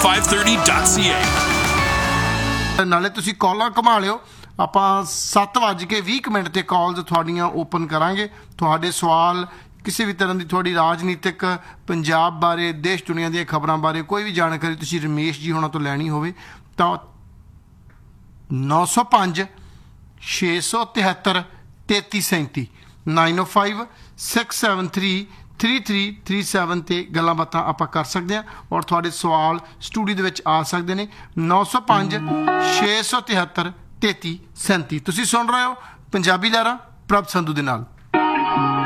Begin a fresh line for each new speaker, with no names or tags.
530.ca।
ਨਾਲੇ ਤੁਸੀਂ ਕਾਲਾਂ ਘੁਮਾ ਲਿਓ। ਆਪਾਂ 7:20 ਤੇ ਕਾਲਸ ਤੁਹਾਡੀਆਂ ਓਪਨ ਕਰਾਂਗੇ। ਤੁਹਾਡੇ ਸਵਾਲ ਕਿਸੇ ਵੀ ਤਰ੍ਹਾਂ ਦੀ ਤੁਹਾਡੀ ਰਾਜਨੀਤਿਕ, ਪੰਜਾਬ ਬਾਰੇ, ਦੇਸ਼ ਦੁਨੀਆ ਦੀਆਂ ਖਬਰਾਂ ਬਾਰੇ ਕੋਈ ਵੀ ਜਾਣਕਾਰੀ ਤੁਸੀਂ ਰਮੇਸ਼ ਜੀ ਹੋਣਾ ਤੋਂ ਲੈਣੀ ਹੋਵੇ ਤਾਂ 905 673 3337 905 673 3337 ਤੇ ਗੱਲਾਂ ਬਾਤਾਂ ਆਪਾਂ ਕਰ ਸਕਦੇ ਹਾਂ ਔਰ ਤੁਹਾਡੇ ਸਵਾਲ ਸਟੂਡੀਓ ਦੇ ਵਿੱਚ ਆ ਸਕਦੇ ਨੇ। 905 673 3337। ਤੁਸੀਂ ਸੁਣ ਰਹੇ ਹੋ ਪੰਜਾਬੀ ਲਹਿਰਾਂ ਪ੍ਰਭ ਸੰਧੂ ਦੇ ਨਾਲ।